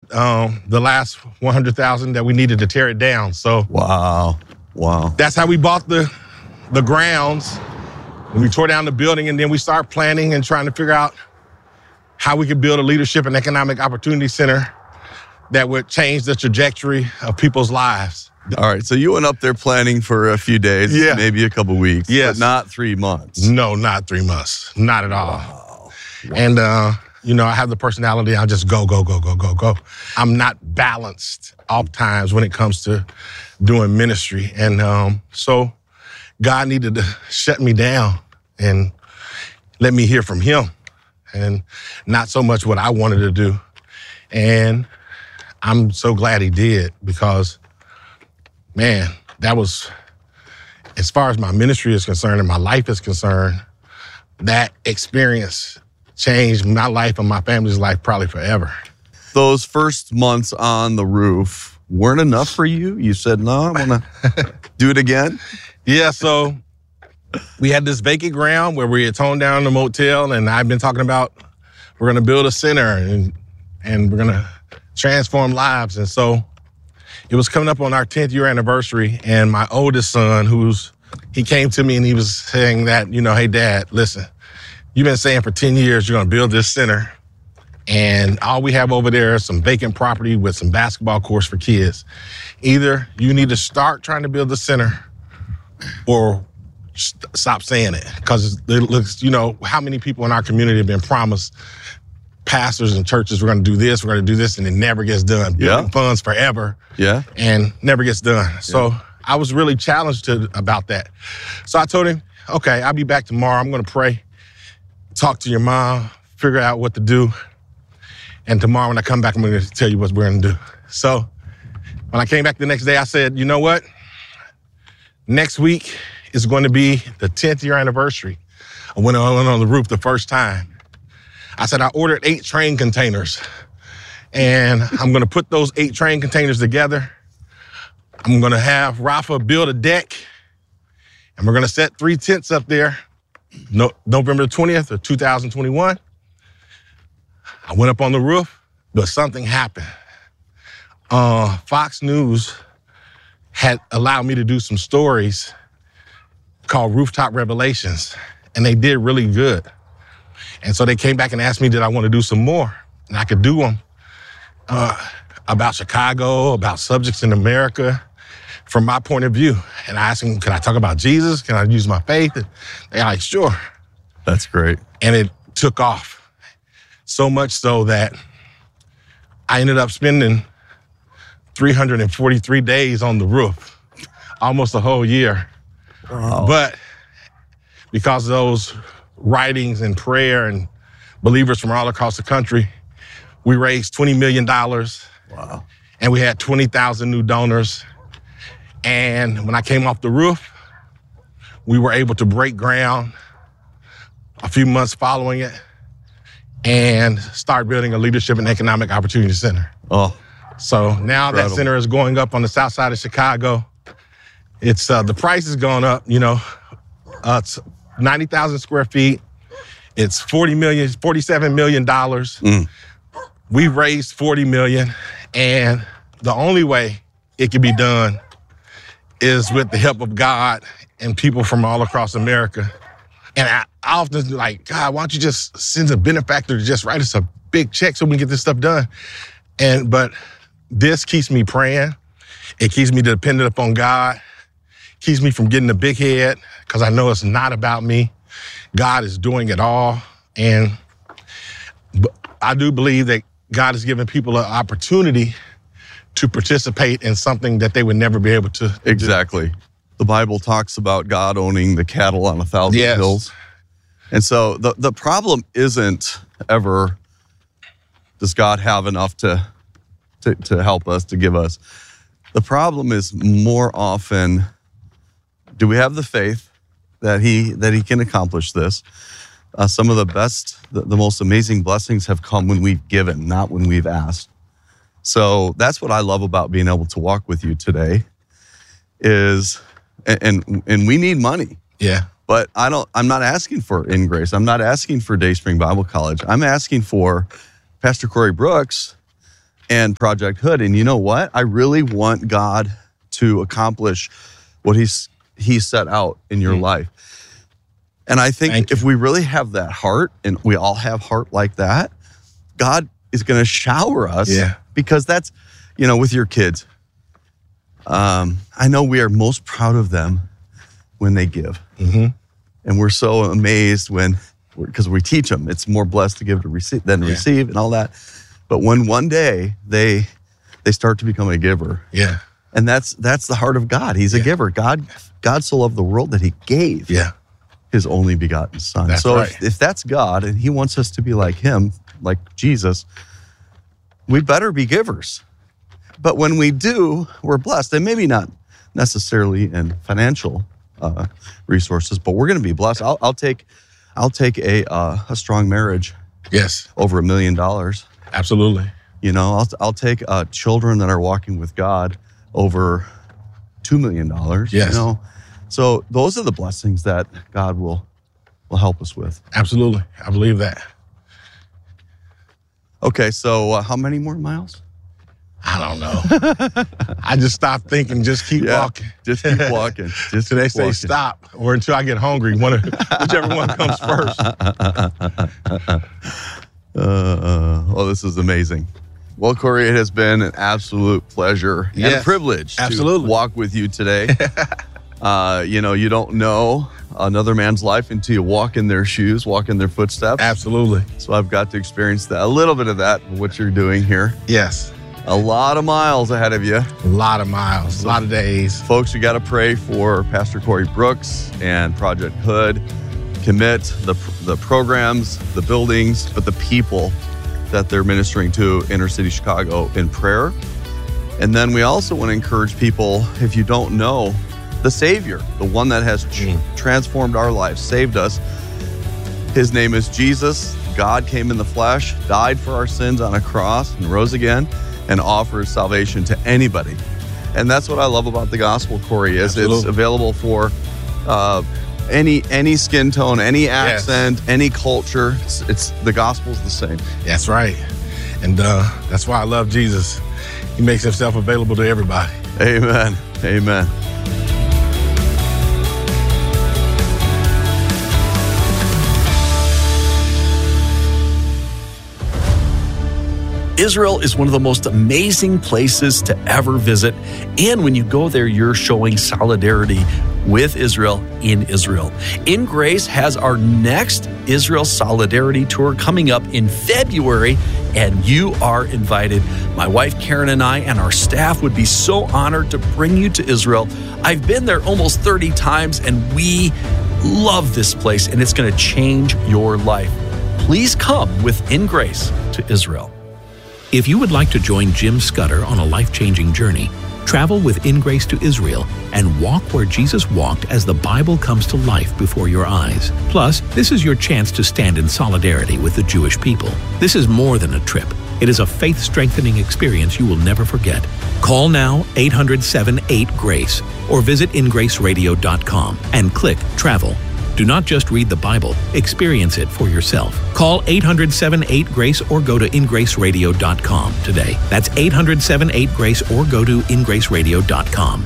the last 100,000 that we needed to tear it down. So wow. That's how we bought the grounds. And we tore down the building, and then we started planning and trying to figure out how we could build a leadership and economic opportunity center that would change the trajectory of people's lives. All right, so you went up there planning for a few days, maybe a couple weeks, but not 3 months. No, not 3 months, not at all. Wow. And, I have the personality, I'll just go. I'm not balanced oftentimes when it comes to doing ministry. And so God needed to shut me down and let me hear from him and not so much what I wanted to do. And I'm so glad he did, because, man, that was, as far as my ministry is concerned and my life is concerned, that experience changed my life and my family's life probably forever. Those first months on the roof weren't enough for you? You said, no, I want to do it again? Yeah, so we had this vacant ground where we had torn down the motel, and I've been talking about we're going to build a center and we're going to transform lives. And so it was coming up on our 10th year anniversary, and my oldest son, he came to me and he was saying that, hey, Dad, listen, you've been saying for 10 years you're going to build this center, and all we have over there is some vacant property with some basketball courts for kids. Either you need to start trying to build the center or stop saying it, because it looks, how many people in our community have been promised, pastors and churches, we're going to do this, and it never gets done. Building funds forever, and never gets done. Yeah. So I was really challenged about that. So I told him, okay, I'll be back tomorrow. I'm going to pray, talk to your mom, figure out what to do. And tomorrow when I come back, I'm going to tell you what we're going to do. So when I came back the next day, I said, you know what? Next week is going to be the 10th year anniversary. I went on the roof the first time. I said, I ordered 8 train containers, and I'm going to put those 8 train containers together. I'm going to have Rafa build a deck, and we're going to set 3 tents up there, November 20th of 2021. I went up on the roof, but something happened. Fox News had allowed me to do some stories called Rooftop Revelations, and they did really good. And so they came back and asked me, did I want to do some more? And I could do them about Chicago, about subjects in America, from my point of view. And I asked them, can I talk about Jesus? Can I use my faith? And they're like, sure. That's great. And it took off, so much so that I ended up spending 343 days on the roof, almost a whole year. Wow. But because of those writings and prayer and believers from all across the country, we raised $20 million. Wow. And we had 20,000 new donors. And when I came off the roof, we were able to break ground a few months following it and start building a leadership and economic opportunity center. Oh, so now incredible. That center is going up on the south side of Chicago. It's the price has gone up, it's 90,000 square feet. It's $47 million. We've raised $40 million. And the only way it can be done is with the help of God and people from all across America. And I often like, God, why don't you just send a benefactor to just write us a big check so we can get this stuff done? But this keeps me praying. It keeps me dependent upon God. Keeps me from getting a big head, because I know it's not about me. God is doing it all. And I do believe that God has given people an opportunity to participate in something that they would never be able to Exactly. do. The Bible talks about God owning the cattle on 1,000 hills. And so the problem isn't ever, does God have enough to help us, to give us? The problem is more often, do we have the faith that he can accomplish this? Some of the best, the most amazing blessings have come when we've given, not when we've asked. So that's what I love about being able to walk with you today is, and we need money. Yeah. But I'm not asking for InGrace. I'm not asking for Dayspring Bible College. I'm asking for Pastor Corey Brooks and Project Hood. And you know what? I really want God to accomplish what He set out in your life. And I think if we really have that heart, and we all have heart like that, God is going to shower us. Because that's, with your kids. I know we are most proud of them when they give. And we're so amazed because we teach them, it's more blessed to give than receive and all that. But when one day they start to become a giver. And that's the heart of God. He's a giver. God so loved the world that He gave His only begotten Son. That's so right. if that's God and He wants us to be like Him, like Jesus, we better be givers. But when we do, we're blessed. And maybe not necessarily in financial resources, but we're going to be blessed. I'll take a strong marriage. Over $1 million. Absolutely. I'll take children that are walking with God over $2 million. So those are the blessings that God will help us with. Absolutely. I believe that. Okay, so how many more miles? I don't know. I just stopped thinking, just keep walking. Just keep walking. Till they say stop, or until I get hungry, whichever one comes first. Well, this is amazing. Well, Corey, it has been an absolute pleasure and a privilege to walk with you today. You don't know another man's life until you walk in their shoes, walk in their footsteps. Absolutely. So I've got to experience that, a little bit of that, what you're doing here. Yes. A lot of miles ahead of you. A lot of miles, a lot of days. Folks, you got to pray for Pastor Corey Brooks and Project Hood. Commit the programs, the buildings, but the people that they're ministering to inner city Chicago in prayer. And then we also want to encourage people, if you don't know the Savior, the one that has transformed our lives, saved us. His name is Jesus. God came in the flesh, died for our sins on a cross, and rose again, and offers salvation to anybody. And that's what I love about the gospel, Corey, is it's available for any skin tone, any accent, any culture. It's the gospel's the same. That's right. And that's why I love Jesus. He makes himself available to everybody. Amen. Amen. Israel is one of the most amazing places to ever visit. And when you go there, you're showing solidarity with Israel in Israel. In Grace has our next Israel Solidarity Tour coming up in February, and you are invited. My wife Karen and I and our staff would be so honored to bring you to Israel. I've been there almost 30 times, and we love this place, and it's going to change your life. Please come with In Grace to Israel. If you would like to join Jim Scudder on a life-changing journey, travel with In Grace to Israel and walk where Jesus walked as the Bible comes to life before your eyes. Plus, this is your chance to stand in solidarity with the Jewish people. This is more than a trip. It is a faith-strengthening experience you will never forget. Call now 800-78-GRACE or visit ingraceradio.com and click Travel. Do not just read the Bible, experience it for yourself. Call 800-78-GRACE or go to ingraceradio.com today. That's 800-78-GRACE or go to ingraceradio.com.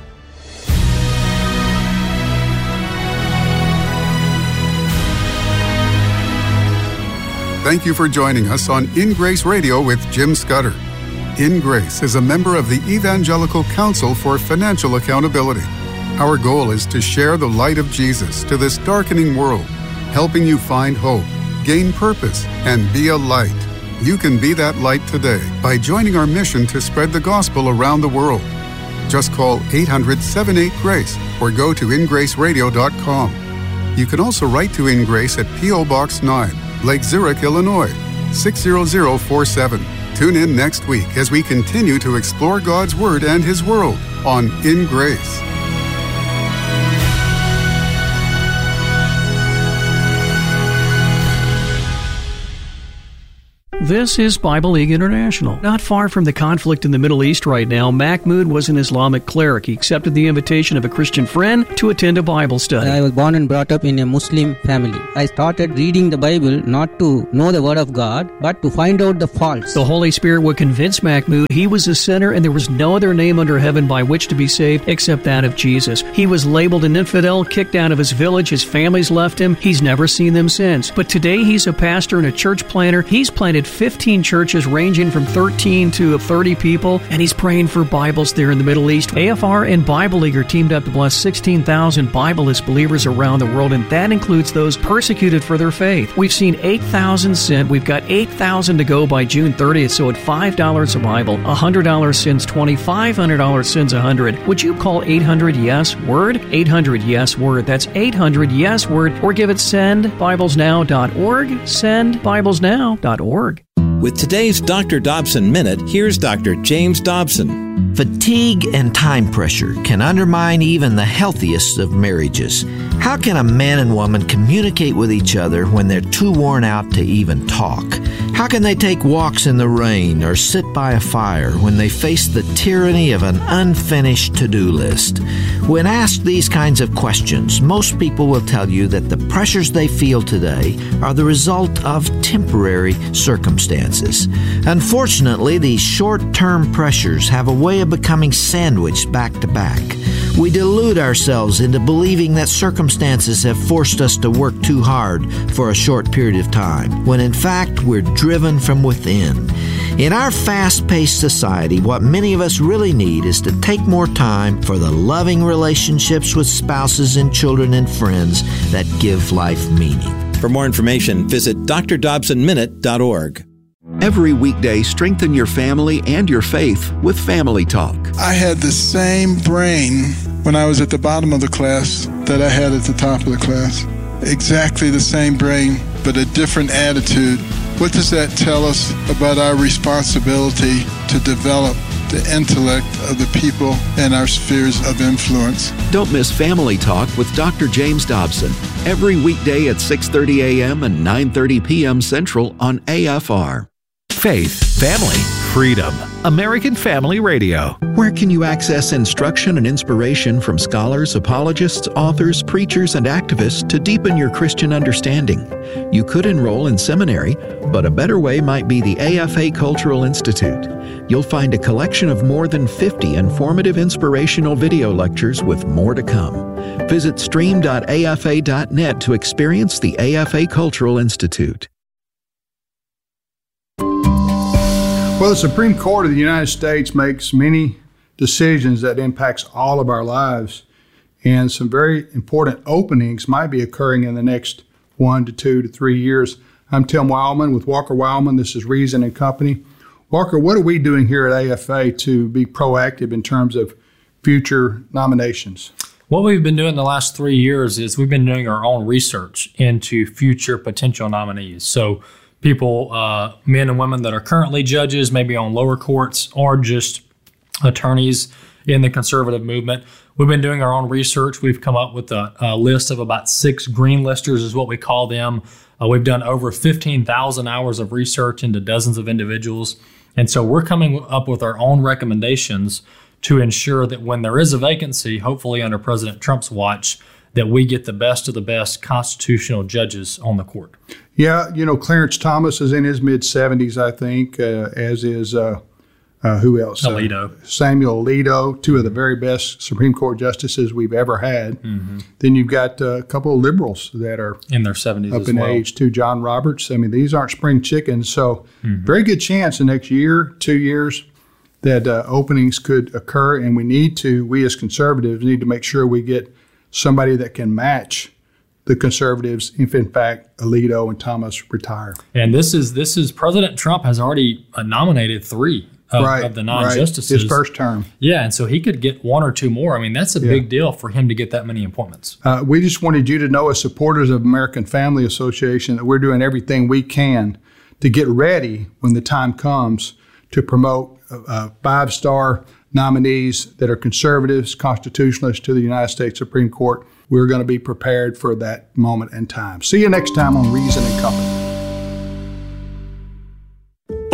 Thank you for joining us on In Grace Radio with Jim Scudder. In Grace is a member of the Evangelical Council for Financial Accountability. Our goal is to share the light of Jesus to this darkening world, helping you find hope, gain purpose, and be a light. You can be that light today by joining our mission to spread the gospel around the world. Just call 800-78-GRACE or go to ingraceradio.com. You can also write to In Grace at P.O. Box 9, Lake Zurich, Illinois, 60047. Tune in next week as we continue to explore God's Word and His world on In Grace. This is Bible League International. Not far from the conflict in the Middle East right now, Mahmoud was an Islamic cleric. He accepted the invitation of a Christian friend to attend a Bible study. I was born and brought up in a Muslim family. I started reading the Bible not to know the Word of God, but to find out the faults. The Holy Spirit would convince Mahmoud he was a sinner and there was no other name under heaven by which to be saved except that of Jesus. He was labeled an infidel, kicked out of his village, his family's left him. He's never seen them since. But today he's a pastor and a church planter. He's planted 15 churches ranging from 13 to 30 people, and he's praying for Bibles there in the Middle East. AFR and Bible League are teamed up to bless 16,000 Bibleless believers around the world, and that includes those persecuted for their faith. We've seen 8,000 sent. We've got 8,000 to go by June 30th, so at $5 a Bible, $100 sends 20, $500 sends 100. Would you call 800-YES-WORD? 800-YES-WORD. That's 800-YES-WORD, or give it sendbiblesnow.org, sendbiblesnow.org. With today's Dr. Dobson Minute, here's Dr. James Dobson. Fatigue and time pressure can undermine even the healthiest of marriages. How can a man and woman communicate with each other when they're too worn out to even talk? How can they take walks in the rain or sit by a fire when they face the tyranny of an unfinished to-do list? When asked these kinds of questions, most people will tell you that the pressures they feel today are the result of temporary circumstances. Unfortunately, these short-term pressures have a way of becoming sandwiched back to back. We delude ourselves into believing that circumstances have forced us to work too hard for a short period of time, when in fact we're driven from within. In our fast-paced society, what many of us really need is to take more time for the loving relationships with spouses and children and friends that give life meaning. For more information, visit drdobsonminute.org. Every weekday, strengthen your family and your faith with Family Talk. I had the same brain when I was at the bottom of the class that I had at the top of the class. Exactly the same brain, but a different attitude. What does that tell us about our responsibility to develop the intellect of the people in our spheres of influence? Don't miss Family Talk with Dr. James Dobson every weekday at 6:30 a.m. and 9:30 p.m. Central on AFR. Faith, family, freedom. American Family Radio. Where can you access instruction and inspiration from scholars, apologists, authors, preachers, and activists to deepen your Christian understanding? You could enroll in seminary, but a better way might be the AFA Cultural Institute. You'll find a collection of more than 50 informative inspirational video lectures with more to come. Visit stream.afa.net to experience the AFA Cultural Institute. Well, the Supreme Court of the United States makes many decisions that impacts all of our lives, and some very important openings might be occurring in the next 1 to 2 to 3 years. I'm Tim Wildman with Walker Wildman. This is Reason and Company. Walker, what are we doing here at AFA to be proactive in terms of future nominations? What we've been doing the last 3 years is we've been doing our own research into future potential nominees. So people, men and women that are currently judges, maybe on lower courts, or just attorneys in the conservative movement. We've been doing our own research. We've come up with a list of about 6 green listers is what we call them. We've done over 15,000 hours of research into dozens of individuals. And so we're coming up with our own recommendations to ensure that when there is a vacancy, hopefully under President Trump's watch, that we get the best of the best constitutional judges on the court. Yeah, Clarence Thomas is in his mid-70s, I think, as is, who else? Alito. Samuel Alito, 2 of the very best Supreme Court justices we've ever had. Mm-hmm. Then you've got a couple of liberals that are in their 70s up in age, too. John Roberts. I mean, these aren't spring chickens. So very good chance the next year, 2 years, that openings could occur. And we as conservatives need to make sure we get somebody that can match the conservatives if, in fact, Alito and Thomas retire. And this is President Trump has already nominated 3 of the non-justices. His first term. Yeah, and so he could get 1 or 2 more. I mean, that's a big deal for him to get that many appointments. We just wanted you to know, as supporters of American Family Association, that we're doing everything we can to get ready when the time comes to promote 5-star nominees that are conservatives, constitutionalists to the United States Supreme Court. We're going to be prepared for that moment in time. See you next time on Reason and Company.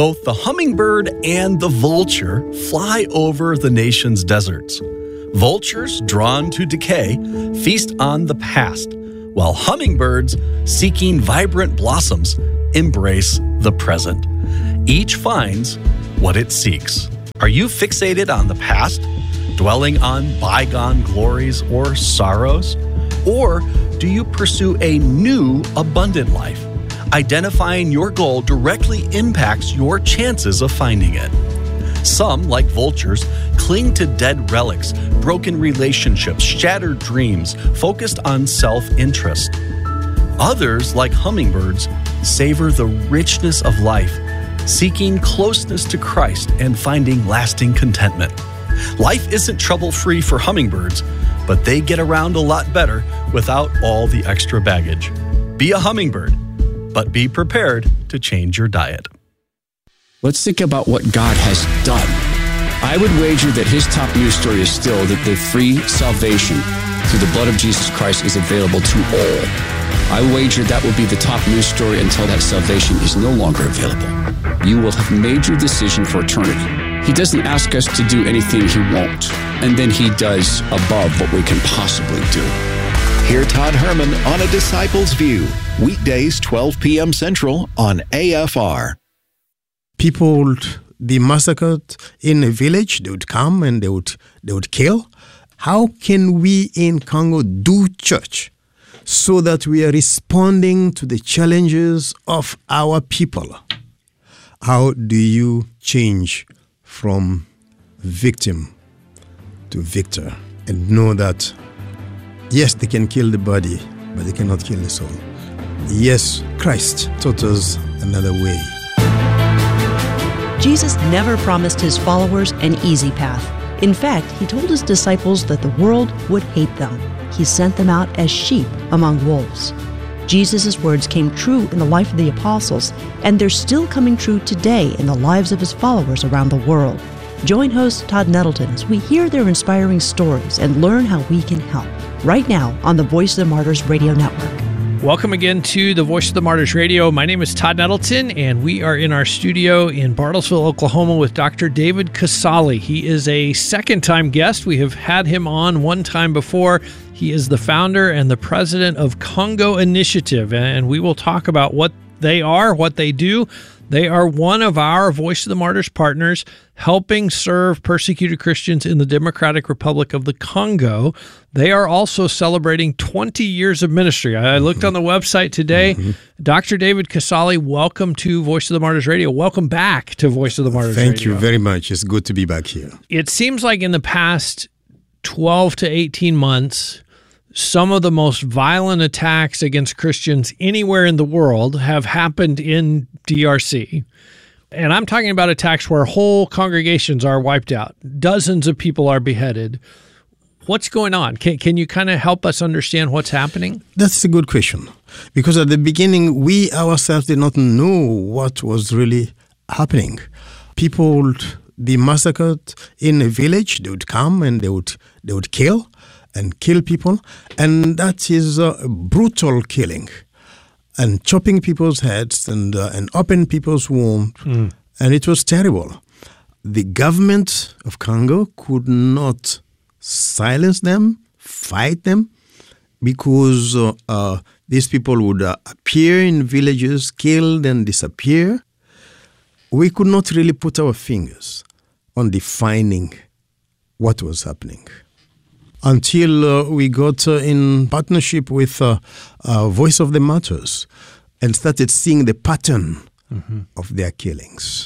Both the hummingbird and the vulture fly over the nation's deserts. Vultures, drawn to decay, feast on the past, while hummingbirds, seeking vibrant blossoms, embrace the present. Each finds what it seeks. Are you fixated on the past, dwelling on bygone glories or sorrows? Or do you pursue a new, abundant life? Identifying your goal directly impacts your chances of finding it. Some, like vultures, cling to dead relics, broken relationships, shattered dreams, focused on self-interest. Others, like hummingbirds, savor the richness of life, seeking closeness to Christ and finding lasting contentment. Life isn't trouble-free for hummingbirds, but they get around a lot better without all the extra baggage. Be a hummingbird, but be prepared to change your diet. Let's think about what God has done. I would wager that his top news story is still that the free salvation through the blood of Jesus Christ is available to all. I wager that will be the top news story until that salvation is no longer available. You will have made your decision for eternity. He doesn't ask us to do anything he won't, and then he does above what we can possibly do. Hear Todd Herman on A Disciple's View, weekdays 12 p.m. Central on AFR. People would be massacred in a village. They would come and they would kill. How can we in Congo do church so that we are responding to the challenges of our people? How do you change from victim to victor and know that, yes, they can kill the body, but they cannot kill the soul? Yes, Christ taught us another way. Jesus never promised his followers an easy path. In fact, he told his disciples that the world would hate them. He sent them out as sheep among wolves. Jesus' words came true in the life of the apostles, and they're still coming true today in the lives of his followers around the world. Join host Todd Nettleton as we hear their inspiring stories and learn how we can help. Right now on the Voice of the Martyrs Radio Network. Welcome again to the Voice of the Martyrs Radio. My name is Todd Nettleton, and we are in our studio in Bartlesville, Oklahoma with Dr. David Casale. He is a second-time guest. We have had him on one time before. He is the founder and the president of Congo Initiative, and we will talk about what they are, what they do. They are one of our Voice of the Martyrs partners, helping serve persecuted Christians in the Democratic Republic of the Congo. They are also celebrating 20 years of ministry. I looked on the website today. Dr. David Casale, welcome to Voice of the Martyrs Radio. Welcome back to Voice of the Martyrs Radio. Thank you very much. It's good to be back here. It seems like in the past 12 to 18 months, some of the most violent attacks against Christians anywhere in the world have happened in DRC. And I'm talking about attacks where whole congregations are wiped out. Dozens of people are beheaded. What's going on? Can you kind of help us understand what's happening? That's a good question. Because at the beginning, we ourselves did not know what was really happening. People would be massacred in a village. They would come and they would kill people. And that is a brutal killing. And chopping people's heads and open people's wounds. And it was terrible. The government of Congo could not silence them, fight them, because these people would appear in villages, killed and disappear. We could not really put our fingers on defining what was happening until we got in partnership with Voice of the Martyrs and started seeing the pattern of their killings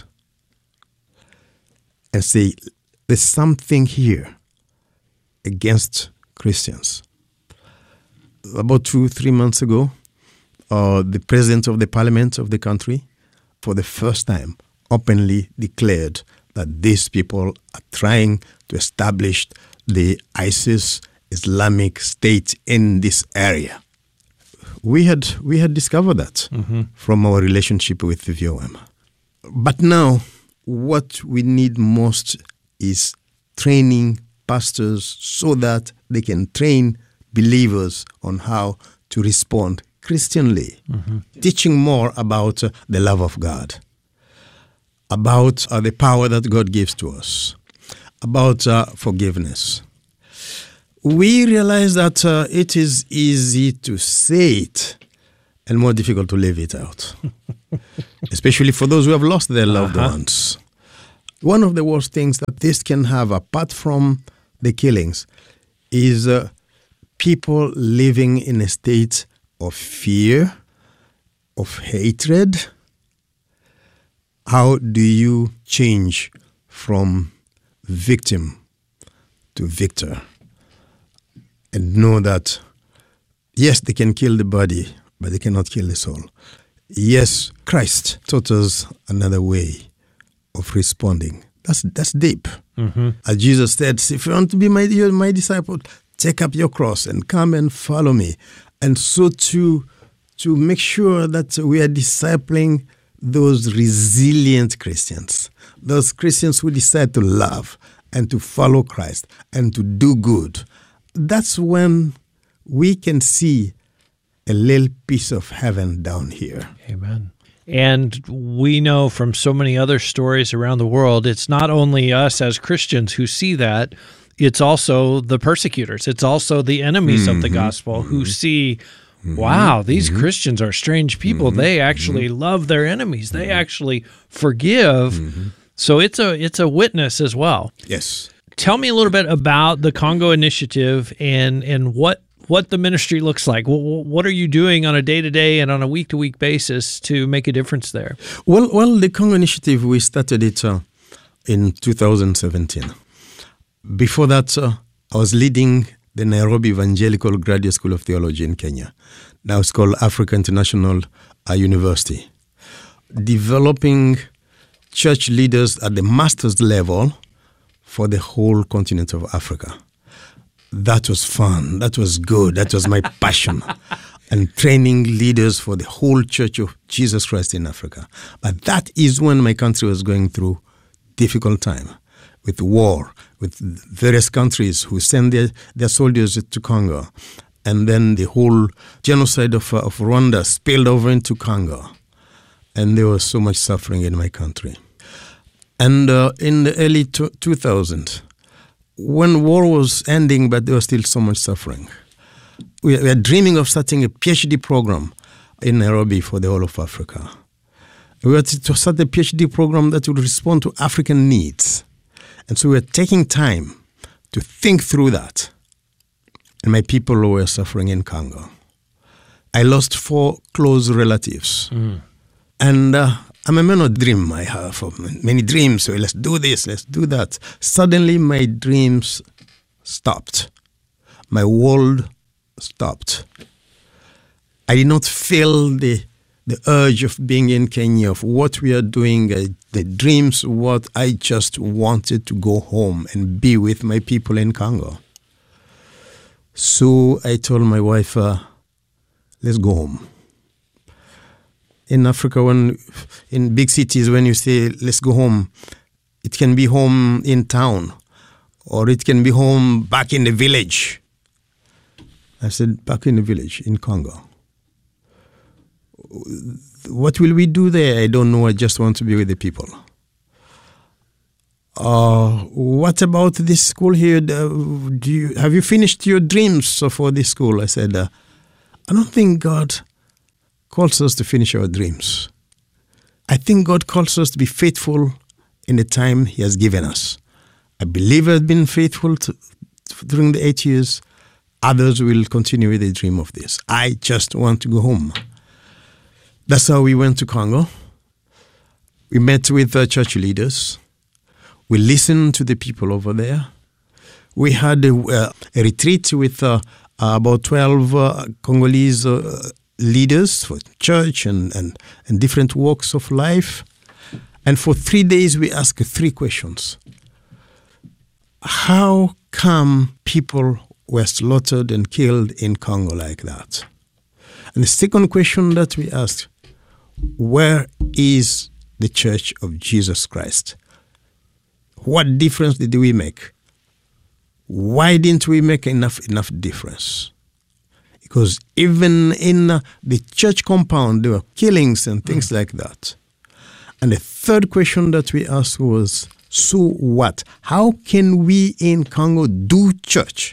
and say, there's something here against Christians. About 2-3 months ago, the president of the parliament of the country, for the first time, openly declared that these people are trying to establish the ISIS Islamic State in this area. We had discovered that from our relationship with the VOM. But now, what we need most is training pastors so that they can train believers on how to respond Christianly, teaching more about the love of God. about the power that God gives to us, about forgiveness. We realize that it is easy to say it and more difficult to live it out, especially for those who have lost their loved ones. One of the worst things that this can have, apart from the killings, is people living in a state of fear, of hatred. How do you change from victim to victor and know that, yes, they can kill the body, but they cannot kill the soul? Yes, Christ taught us another way of responding. That's deep. As Jesus said, if you want to be my disciple, take up your cross and come and follow me. And so to make sure that we are discipling those resilient Christians, those Christians who decide to love and to follow Christ and to do good, that's when we can see a little piece of heaven down here. Amen. And we know from so many other stories around the world, it's not only us as Christians who see that, it's also the persecutors. It's also the enemies of the gospel who see, wow, these Christians are strange people. They actually love their enemies. They actually forgive. So it's a witness as well. Yes. Tell me a little bit about the Congo Initiative and what the ministry looks like. What are you doing on a day-to-day and on a week-to-week basis to make a difference there? Well, the Congo Initiative, we started it in 2017. Before that, I was leading the Nairobi Evangelical Graduate School of Theology in Kenya. Now it's called Africa International University. Developing church leaders at the master's level for the whole continent of Africa. That was fun. That was good. That was my passion. And training leaders for the whole Church of Jesus Christ in Africa. But that is when my country was going through difficult time with war, with various countries who send their soldiers to Congo. And then the whole genocide of Rwanda spilled over into Congo. And there was so much suffering in my country. And in the early 2000s, when war was ending, but there was still so much suffering, we were dreaming of starting a PhD program in Nairobi for the whole of Africa. We were to start a PhD program that would respond to African needs. And so we were taking time to think through that. And my people were suffering in Congo. I lost 4 close relatives. And I'm a man of dream. I have many dreams. So let's do this, let's do that. Suddenly my dreams stopped. My world stopped. I did not feel the urge of being in Kenya, of what we are doing, the dreams, what I just wanted to go home and be with my people in Congo. So I told my wife, let's go home. In Africa, in big cities, when you say, let's go home, it can be home in town, or it can be home back in the village. I said, back in the village, in Congo. What will we do there? I don't know. I just want to be with the people. What about this school here? Have you finished your dreams for this school? I said, I don't think God calls us to finish our dreams. I think God calls us to be faithful in the time He has given us. I believe I've been faithful during the 8 years. Others will continue with the dream of this. I just want to go home. That's how we went to Congo. We met with church leaders. We listened to the people over there. We had a retreat with about 12 Congolese leaders for church and different walks of life. And for 3 days, we asked 3 questions. How come people were slaughtered and killed in Congo like that? And the second question that we asked, where is the Church of Jesus Christ? What difference did we make? Why didn't we make enough difference? Because even in the church compound, there were killings and things like that. And the third question that we asked was, so what? How can we in Congo do church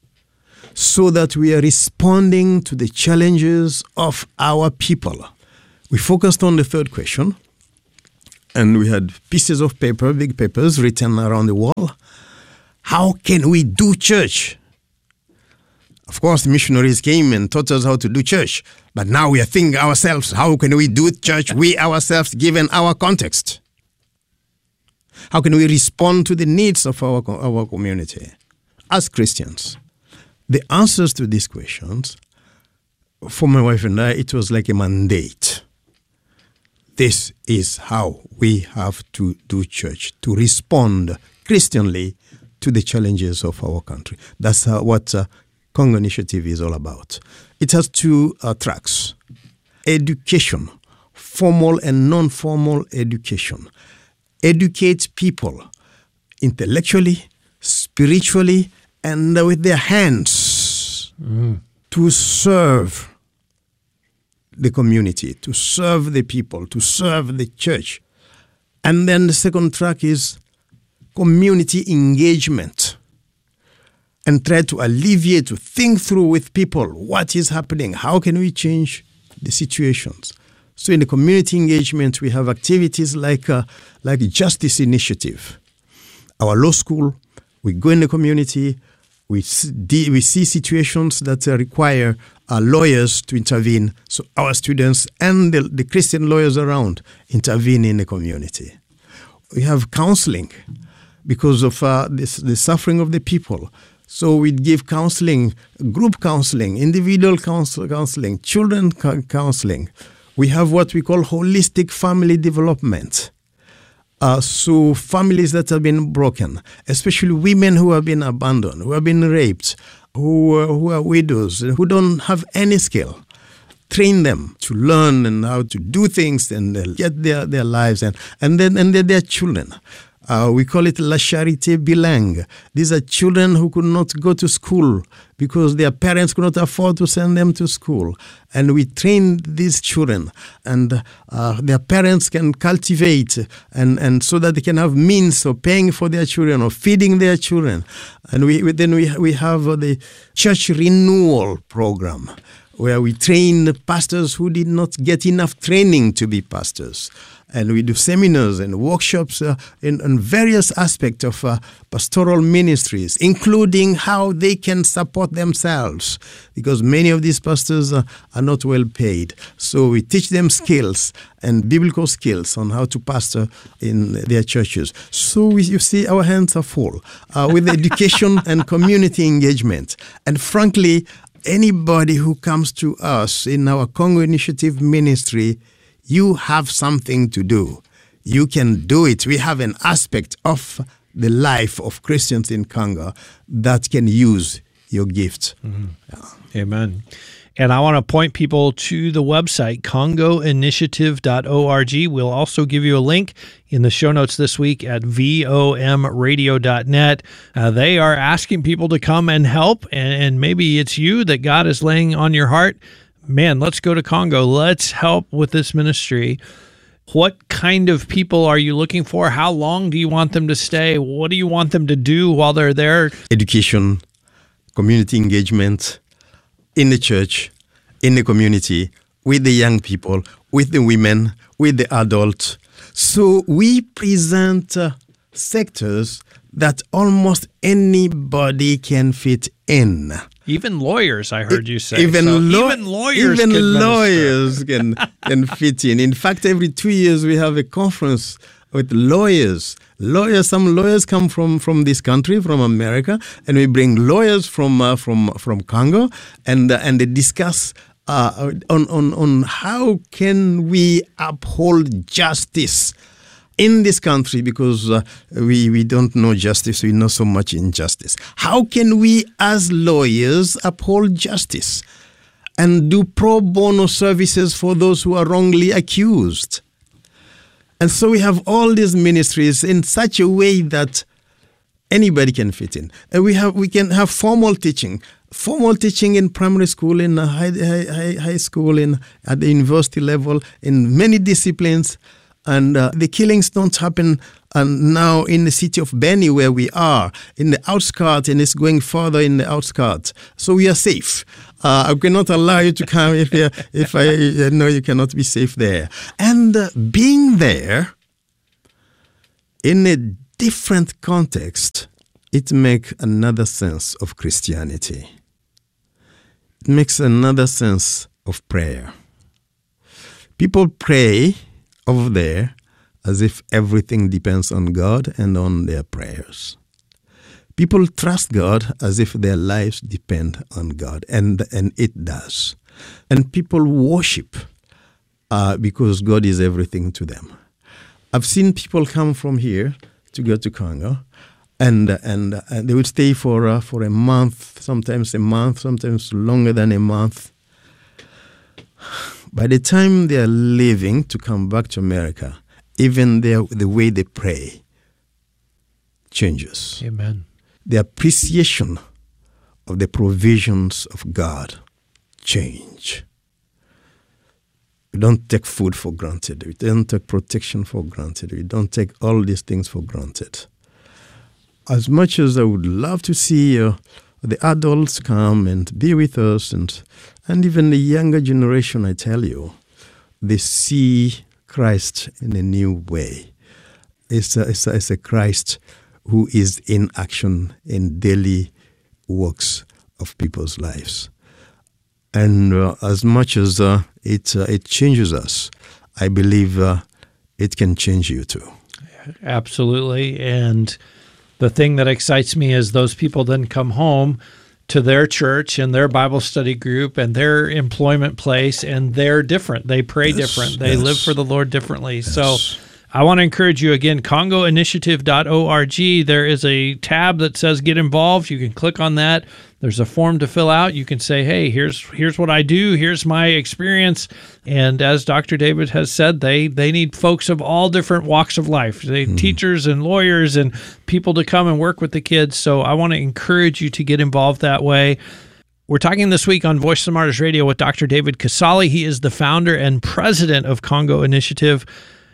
so that we are responding to the challenges of our people? We focused on the third question, and we had pieces of paper, big papers written around the wall. How can we do church? Of course, the missionaries came and taught us how to do church. But now we are thinking ourselves, how can we do church we ourselves, given our context? How can we respond to the needs of our community as Christians? The answers to these questions, for my wife and I, it was like a mandate. This is how we have to do church, to respond Christianly to the challenges of our country. That's what Congo Initiative is all about. It has two tracks: education, formal and non-formal education. Educate people intellectually, spiritually, and with their hands to serve the community, to serve the people, to serve the church. And then the second track is community engagement, and try to alleviate, to think through with people what is happening, how can we change the situations. So in the community engagement, we have activities like Justice Initiative. Our law school, we go in the community, we see situations that require lawyers to intervene. So our students and the Christian lawyers around intervene in the community. We have counseling because of the suffering of the people. So we give counseling, group counseling, individual counseling, children counseling. We have what we call holistic family development. So families that have been broken, especially women who have been abandoned, who have been raped, who are widows, who don't have any skill. Train them to learn and how to do things and get their lives and then their children. We call it La Charité Bilingue. These are children who could not go to school because their parents could not afford to send them to school. And we train these children, and their parents can cultivate and so that they can have means of paying for their children or feeding their children. And we have the church renewal program, where we train pastors who did not get enough training to be pastors. And we do seminars and workshops in various aspects of pastoral ministries, including how they can support themselves, because many of these pastors are not well paid. So we teach them skills and biblical skills on how to pastor in their churches. So you see, our hands are full with education and community engagement. And frankly, anybody who comes to us in our Congo Initiative ministry, you have something to do. You can do it. We have an aspect of the life of Christians in Congo that can use your gift. Mm-hmm. Yeah. Amen. And I want to point people to the website, congoinitiative.org. We'll also give you a link in the show notes this week at vomradio.net. They are asking people to come and help, and maybe it's you that God is laying on your heart. Man, let's go to Congo. Let's help with this ministry. What kind of people are you looking for? How long do you want them to stay? What do you want them to do while they're there? Education, community engagement in the church, in the community, with the young people, with the women, with the adults. So we present sectors that almost anybody can fit in. Even lawyers, I heard you say. Even lawyers can fit in. In fact, every 2 years we have a conference with lawyers. Some lawyers come from this country, from America, and we bring lawyers from Congo, and they discuss on how can we uphold justice in this country, because we don't know justice, we know so much injustice. How can we as lawyers uphold justice and do pro bono services for those who are wrongly accused? And so we have all these ministries in such a way that anybody can fit in. And we can have formal teaching in primary school, in high school, at the university level, in many disciplines. And the killings don't happen now in the city of Beni where we are, in the outskirts, and it's going further in the outskirts. So we are safe. I cannot allow you to come if I know you cannot be safe there. And being there in a different context, it makes another sense of Christianity. It makes another sense of prayer. People pray over there as if everything depends on God and on their prayers. People trust God as if their lives depend on God, and it does. And people worship because God is everything to them. I've seen people come from here to go to Congo, and they would stay for a month, sometimes longer than a month. By the time they are leaving to come back to America, even the way they pray changes. Amen. The appreciation of the provisions of God change. We don't take food for granted. We don't take protection for granted. We don't take all these things for granted. As much as I would love to see the adults come and be with us, and even the younger generation, I tell you, they see Christ in a new way. It's a Christ who is in action in daily works of people's lives. And as much as it changes us, I believe it can change you too. Absolutely. And the thing that excites me is those people then come home to their church and their Bible study group and their employment place, and they're different. They pray different. They live for the Lord differently. Yes. So I want to encourage you again, congoinitiative.org. There is a tab that says Get Involved. You can click on that. There's a form to fill out. You can say, hey, here's what I do. Here's my experience. And as Dr. David has said, they need folks of all different walks of life. They teachers and lawyers and people to come and work with the kids. So I want to encourage you to get involved that way. We're talking this week on Voice of the Martyrs Radio with Dr. David Casale. He is the founder and president of Congo Initiative.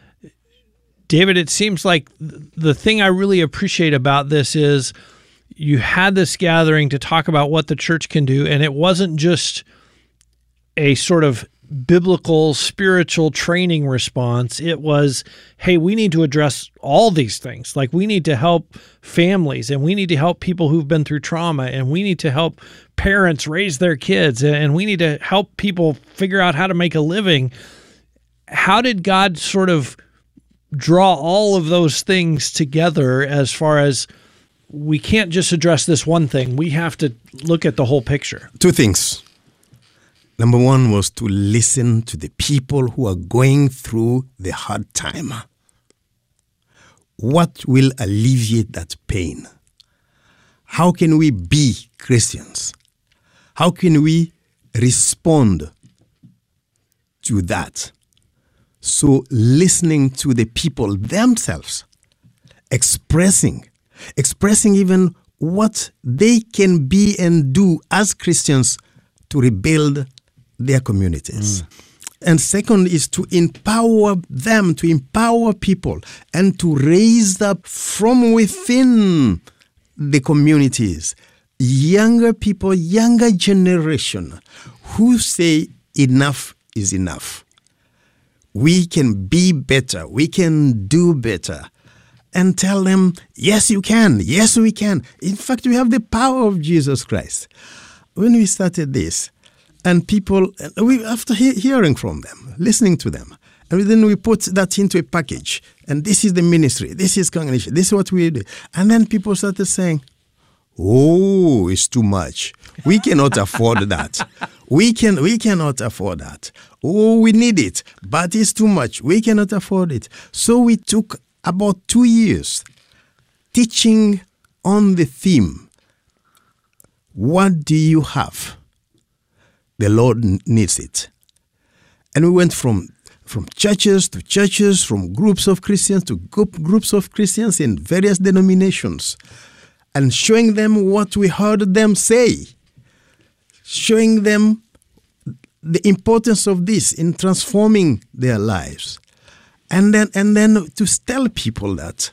David, it seems like the thing I really appreciate about this is you had this gathering to talk about what the church can do, and it wasn't just a sort of biblical, spiritual training response. It was, hey, we need to address all these things. Like, we need to help families, and we need to help people who've been through trauma, and we need to help parents raise their kids, and we need to help people figure out how to make a living. How did God sort of draw all of those things together as far as we can't just address this one thing? We have to look at the whole picture. Two things. Number one was to listen to the people who are going through the hard time. What will alleviate that pain? How can we be Christians? How can we respond to that? So listening to the people themselves, expressing even what they can be and do as Christians to rebuild their communities. And second is to empower them, to empower people, and to raise up from within the communities younger people, younger generation who say enough is enough. We can be better. We can do better. And tell them, yes, you can. Yes, we can. In fact, we have the power of Jesus Christ. When we started this, and people, after hearing from them, listening to them, and then we put that into a package. And this is the ministry. This is congregation. This is what we do. And then people started saying, oh, it's too much. We cannot afford that. We cannot afford that. Oh, we need it, but it's too much. We cannot afford it. So we took about 2 years teaching on the theme, what do you have? The Lord needs it. And we went from churches to churches, from groups of Christians to groups of Christians in various denominations, and showing them what we heard them say, showing them the importance of this in transforming their lives. And then to tell people that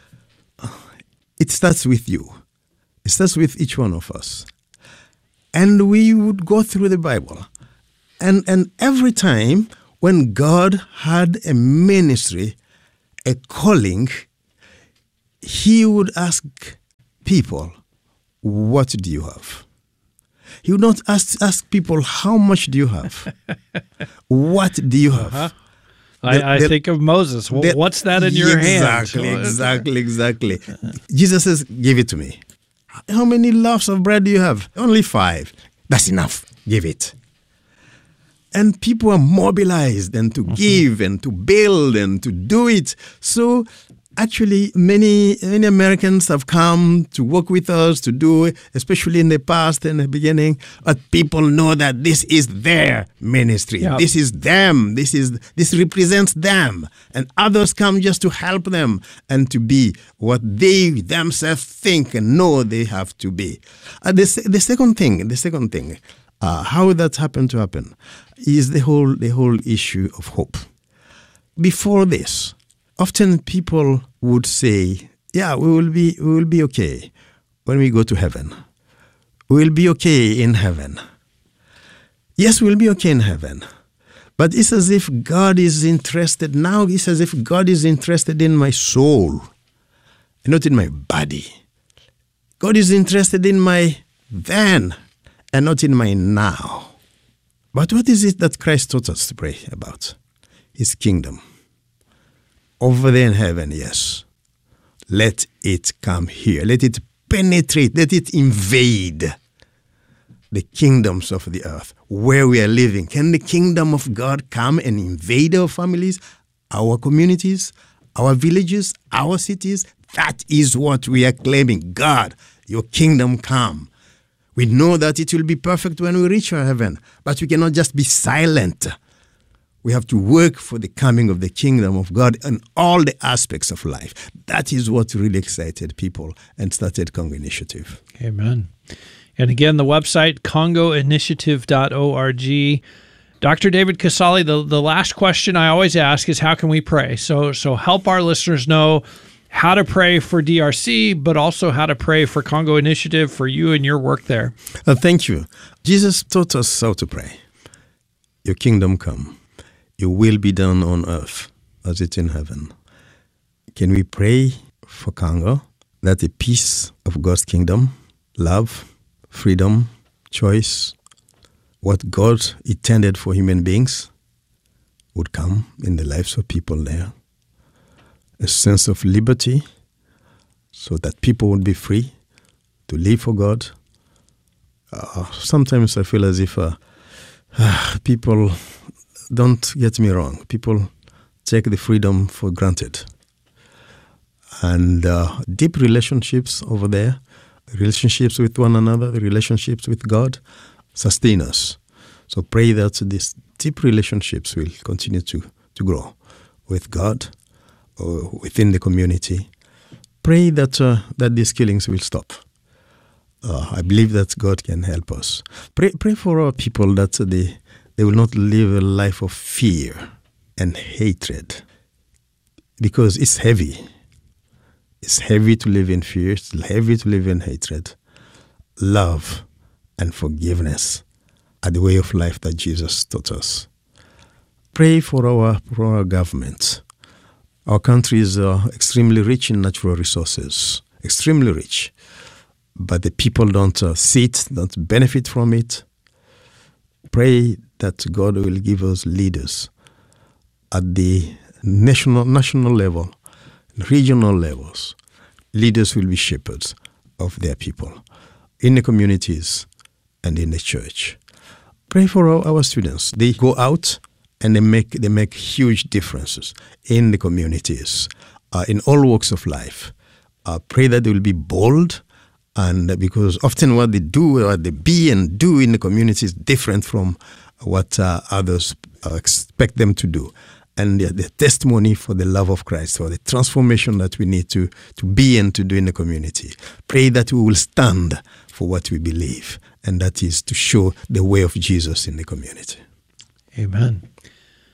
it starts with you. It starts with each one of us. And we would go through the Bible. And every time when God had a ministry, a calling, he would ask people, what do you have? He would not ask people, how much do you have? What do you have? Uh-huh. I think of Moses. What's that in your hand? Exactly. Jesus says, give it to me. How many loaves of bread do you have? Only 5. That's enough. Give it. And people are mobilized and to give and to build and to do it. So actually, many Americans have come to work with us to do it, especially in the past and the beginning. But people know that this is their ministry. Yep. This is them. This represents them. And others come just to help them and to be what they themselves think and know they have to be. The second thing, how that happened to happen, is the whole issue of hope. Before this, often people would say, yeah, we will be okay when we go to heaven. We will be okay in heaven. Yes, we'll be okay in heaven. But it's as if God is interested. Now it's as if God is interested in my soul, and not in my body. God is interested in my then and not in my now. But what is it that Christ taught us to pray about? His kingdom. Over there in heaven, yes. Let it come here. Let it penetrate. Let it invade the kingdoms of the earth where we are living. Can the kingdom of God come and invade our families, our communities, our villages, our cities? That is what we are claiming. God, your kingdom come. We know that it will be perfect when we reach our heaven, but we cannot just be silent. We have to work for the coming of the kingdom of God in all the aspects of life. That is what really excited people and started Congo Initiative. Amen. And again, the website, congoinitiative.org. Dr. David Casale, the last question I always ask is, how can we pray? So help our listeners know how to pray for DRC, but also how to pray for Congo Initiative, for you and your work there. Thank you. Jesus taught us how to pray. Your kingdom come. Your will be done on earth as it's in heaven. Can we pray for Congo that the peace of God's kingdom, love, freedom, choice, what God intended for human beings would come in the lives of people there? A sense of liberty so that people would be free to live for God. Sometimes I feel as if people, don't get me wrong, people take the freedom for granted. And deep relationships over there, relationships with one another, relationships with God, sustain us. So pray that these deep relationships will continue to grow with God, or within the community. Pray that these killings will stop. I believe that God can help us. Pray for our people that they will not live a life of fear and hatred, because it's heavy. It's heavy to live in fear. It's heavy to live in hatred. Love and forgiveness are the way of life that Jesus taught us. Pray for our government. Our country is extremely rich in natural resources, extremely rich. But the people don't see it, don't benefit from it. Pray that God will give us leaders at the national level, regional levels. Leaders will be shepherds of their people in the communities and in the church. Pray for our students. They go out and they make huge differences in the communities, in all walks of life. Pray that they will be bold, and because often what they do, what they be and do in the community is different from what others expect them to do. And the testimony for the love of Christ, for the transformation that we need to be and to do in the community. Pray that we will stand for what we believe, and that is to show the way of Jesus in the community. Amen.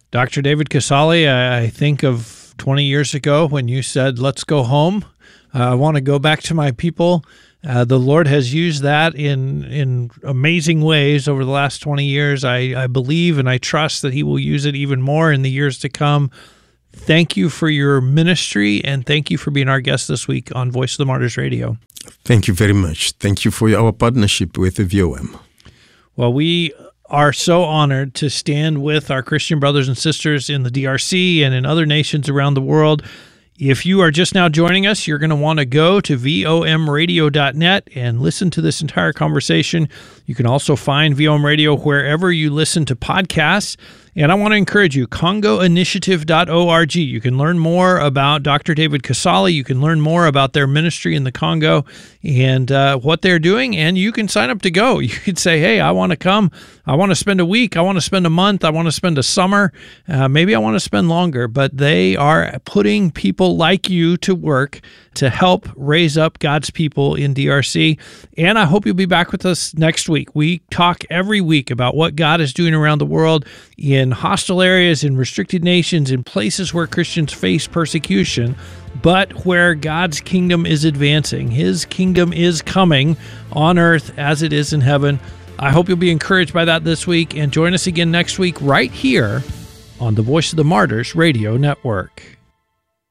Dr. David Casale, I think of 20 years ago when you said, let's go home. I want to go back to my people. The Lord has used that in amazing ways over the last 20 years. I believe and I trust that he will use it even more in the years to come. Thank you for your ministry, and thank you for being our guest this week on Voice of the Martyrs Radio. Thank you very much. Thank you for our partnership with the VOM. Well, we are so honored to stand with our Christian brothers and sisters in the DRC and in other nations around the world. If you are just now joining us, you're going to want to go to vomradio.net and listen to this entire conversation. You can also find VOM Radio wherever you listen to podcasts. And I want to encourage you, congoinitiative.org. You can learn more about Dr. David Casale. You can learn more about their ministry in the Congo and what they're doing, and you can sign up to go. You could say, hey, I want to come. I want to spend a week. I want to spend a month. I want to spend a summer. Maybe I want to spend longer, but they are putting people like you to work to help raise up God's people in DRC. And I hope you'll be back with us next week. We talk every week about what God is doing around the world in hostile areas, in restricted nations, in places where Christians face persecution, but where God's kingdom is advancing. His kingdom is coming on earth as it is in heaven. I hope you'll be encouraged by that this week, and join us again next week right here on the Voice of the Martyrs Radio Network.